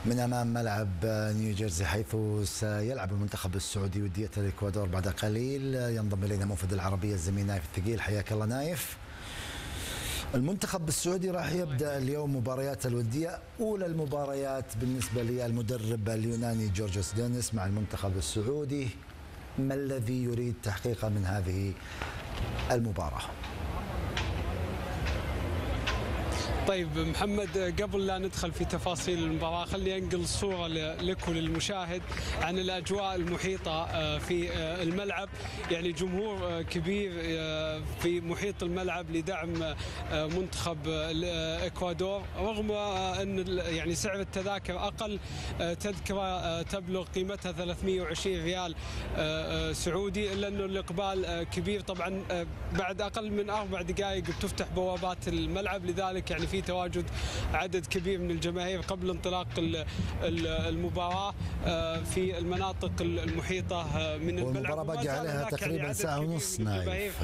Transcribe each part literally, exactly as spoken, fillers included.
من أمام ملعب نيوجيرسي، حيث سيلعب المنتخب السعودي ودية الإكوادور بعد قليل. ينضم إلينا موفد العربية الزميل نايف الثقيل. حياك الله نايف. المنتخب السعودي راح يبدأ اليوم مباريات الودية، أولى المباريات بالنسبة للمدرب اليوناني جورجوس دينيس مع المنتخب السعودي. ما الذي يريد تحقيقه من هذه المباراة؟ طيب محمد، قبل لا ندخل في تفاصيل المباراة خليني أنقل صورة لك وللمشاهد عن الأجواء المحيطة في الملعب. يعني جمهور كبير في محيط الملعب لدعم منتخب الإكوادور، رغم أن يعني سعر التذاكر أقل تذكرة تبلغ قيمتها ثلاثمئة وعشرين ريال سعودي، إلا أنه الإقبال كبير. طبعا بعد أقل من أربع دقائق بتفتح بوابات الملعب، لذلك يعني في تواجد عدد كبير من الجماهير قبل انطلاق المباراة في المناطق المحيطة من الملعب. والمباراة باقي عليها تقريبا ساعة ونص نايف.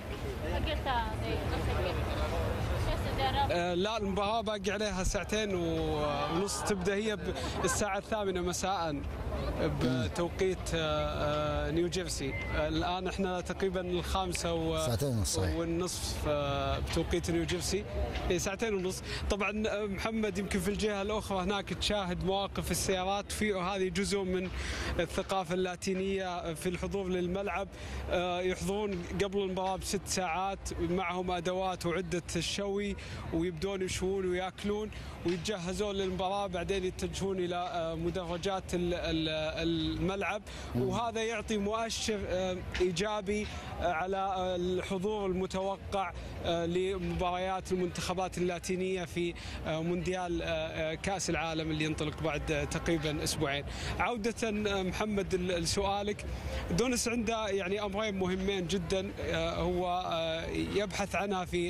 آه لا، المباراة باقي عليها ساعتين ونص، تبدأ هي بالساعة الثامنة مساء بتوقيت آه نيوجيرسي. آه الآن احنا تقريبا الخامسة والنصف آه بتوقيت نيوجيرسي، ساعتين ونص. طبعا محمد، يمكن في الجهة الأخرى هناك تشاهد مواقف السيارات، في هذه جزء من الثقافة اللاتينية في الحضور للملعب. آه يحضرون قبل المباراة بست ساعات، معهم أدوات وعدة الشوي، ويبدون يشوون وياكلون ويتجهزون للمباراة، بعدين يتجهون إلى مدرجات الملعب. وهذا يعطي مؤشر إيجابي على الحضور المتوقع لمباريات المنتخبات اللاتينية في مونديال كأس العالم اللي ينطلق بعد تقريبا أسبوعين. عودة محمد لسؤالك، دونيس عنده يعني أمرين مهمين جدا هو يبحث عنها في